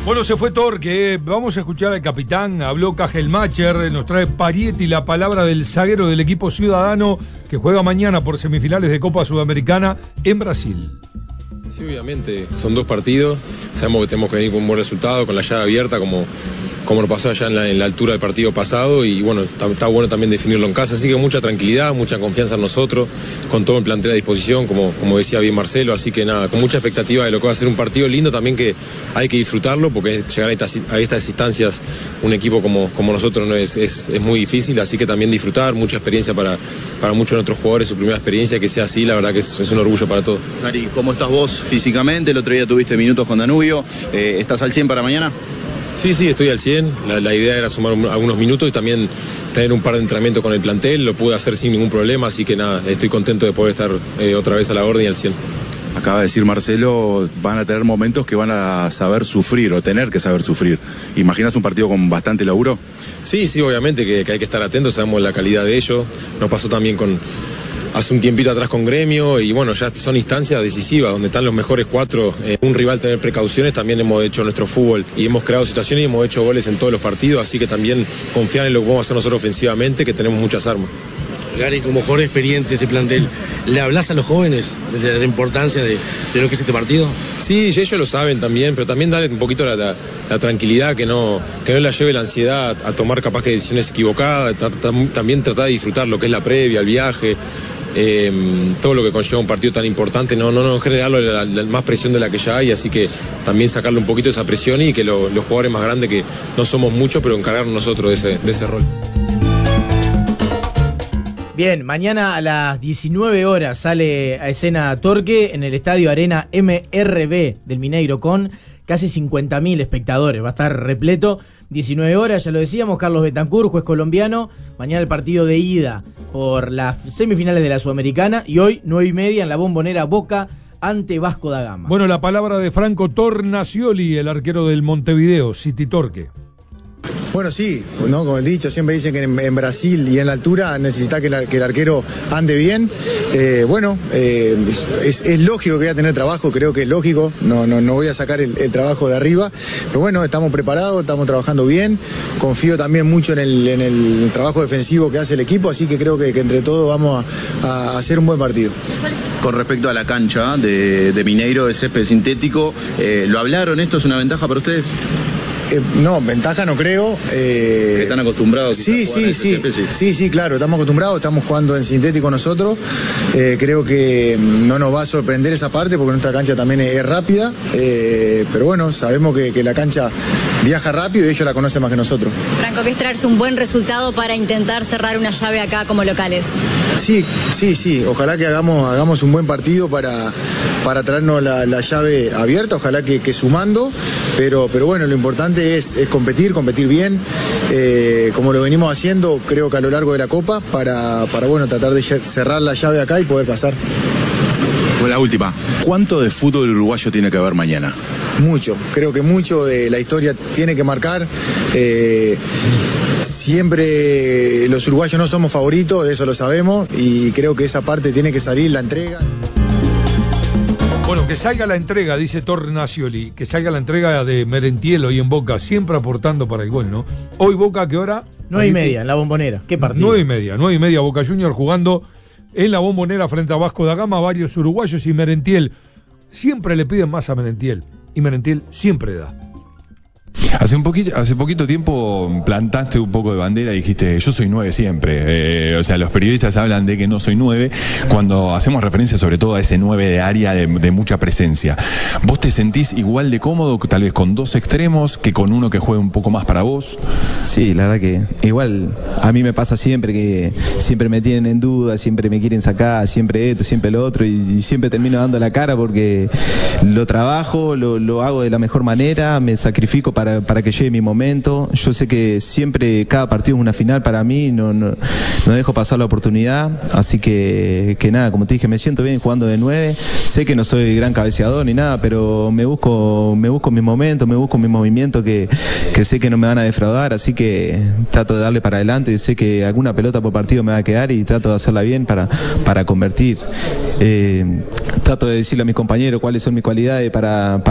Bueno, se fue Torque, vamos a escuchar al capitán, habló Cajelmacher, nos trae Parietti la palabra del zaguero del equipo ciudadano que juega mañana por semifinales de Copa Sudamericana en Brasil. Sí, obviamente, son 2 partidos, sabemos que tenemos que venir con un buen resultado, con la llave abierta como lo pasó allá en la altura del partido pasado y bueno, está bueno también definirlo en casa, así que mucha tranquilidad, mucha confianza en nosotros, con todo el plantel a disposición, como decía bien Marcelo, así que nada, con mucha expectativa de lo que va a ser un partido lindo también que hay que disfrutarlo, porque llegar a estas instancias un equipo como nosotros no es muy difícil, así que también disfrutar, mucha experiencia para muchos de nuestros jugadores, su primera experiencia, que sea así, la verdad que es un orgullo para todos. Gary, ¿cómo estás vos físicamente? El otro día tuviste minutos con Danubio, ¿estás al 100 para mañana? Sí, estoy al 100. La idea era sumar algunos minutos y también tener un par de entrenamientos con el plantel. Lo pude hacer sin ningún problema, así que nada, estoy contento de poder estar otra vez a la orden y al 100. Acaba de decir Marcelo, van a tener momentos que van a saber sufrir o tener que saber sufrir. ¿Imaginas un partido con bastante laburo? Sí, obviamente que hay que estar atentos, sabemos la calidad de ellos. Nos pasó también hace un tiempito atrás con Gremio y bueno, ya son instancias decisivas donde están los mejores 4, un rival tener precauciones, también hemos hecho nuestro fútbol y hemos creado situaciones y hemos hecho goles en todos los partidos, así que también confiar en lo que vamos a hacer nosotros ofensivamente, que tenemos muchas armas. Gary, como jugador experiente de este plantel, ¿le hablas a los jóvenes de la importancia de lo que es este partido? Sí, ellos lo saben también, pero también darle un poquito la tranquilidad, que no la lleve la ansiedad a tomar capaz que decisiones equivocadas, también tratar de disfrutar lo que es la previa, el viaje, todo lo que conlleva un partido tan importante, no generarle más presión de la que ya hay, así que también sacarle un poquito de esa presión y que los jugadores más grandes, que no somos muchos, pero encargarnos nosotros de ese rol. Bien, mañana a las 19 horas sale a escena Torque en el estadio Arena MRB del Mineiro con casi 50.000 espectadores. Va a estar repleto. 19 horas, ya lo decíamos, Carlos Betancur, juez colombiano. Mañana el partido de ida por las semifinales de la Sudamericana. Y hoy, 9:30 en la Bombonera, Boca ante Vasco da Gama. Bueno, la palabra de Franco Tornacioli, el arquero del Montevideo, City Torque. Bueno, sí, ¿no? Como el dicho, siempre dicen que en Brasil y en la altura necesita que el arquero ande bien. Es lógico que vaya a tener trabajo, creo que es lógico, no voy a sacar el trabajo de arriba, pero bueno, estamos preparados, estamos trabajando bien, confío también mucho en el trabajo defensivo que hace el equipo, así que creo que entre todos vamos a hacer un buen partido. Con respecto a la cancha de Mineiro, de césped sintético, ¿lo hablaron? ¿Esto es una ventaja para ustedes? No, ventaja no creo. ¿Están acostumbrados? Sí, claro, estamos acostumbrados, estamos jugando en sintético nosotros. Creo que no nos va a sorprender esa parte porque nuestra cancha también es rápida. Pero bueno, sabemos que la cancha viaja rápido y ellos la conocen más que nosotros. Franco, que es traerse un buen resultado para intentar cerrar una llave acá como locales. Sí. Ojalá que hagamos un buen partido para traernos la llave abierta, ojalá que sumando. Pero bueno, lo importante es competir bien, como lo venimos haciendo, creo que a lo largo de la Copa, para bueno, tratar de cerrar la llave acá y poder pasar. Bueno, la última, ¿cuánto de fútbol uruguayo tiene que haber mañana? Mucho, creo que mucho, la historia tiene que marcar. Siempre los uruguayos no somos favoritos, eso lo sabemos, y creo que esa parte tiene que salir, la entrega. Bueno, que salga la entrega, dice Tornacioli, que salga la entrega de Merentiel hoy en Boca, siempre aportando para el gol, ¿no? Hoy Boca, ¿a qué hora? 9:30 en la Bombonera. ¿Qué partido? 9:30 Boca Juniors jugando en la Bombonera frente a Vasco da Gama, varios uruguayos y Merentiel. Siempre le piden más a Merentiel, y Merentiel siempre da. Hace poquito tiempo plantaste un poco de bandera y dijiste, yo soy 9 siempre. O sea, los periodistas hablan de que no soy 9, cuando hacemos referencia sobre todo a ese 9 de área de mucha presencia. ¿Vos te sentís igual de cómodo, tal vez con 2 extremos, que con uno que juegue un poco más para vos? Sí, la verdad que igual a mí me pasa siempre que siempre me tienen en duda, siempre me quieren sacar, siempre esto, siempre lo otro, y siempre termino dando la cara porque lo trabajo, lo hago de la mejor manera, me sacrifico para que llegue mi momento. Yo sé que siempre cada partido es una final para mí, no dejo pasar la oportunidad, así que nada, como te dije, me siento bien jugando de 9, sé que no soy gran cabeceador ni nada, pero me busco mis momentos, me busco mis movimientos que sé que no me van a defraudar, así que trato de darle para adelante, sé que alguna pelota por partido me va a quedar y trato de hacerla bien para convertir. Trato de decirle a mis compañeros cuáles son mis cualidades para